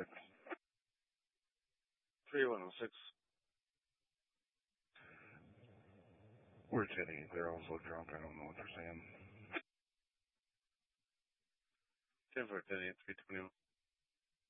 3106. We're 10-8. They're also drunk. I don't know what they're saying. 10 for 10-8, 321.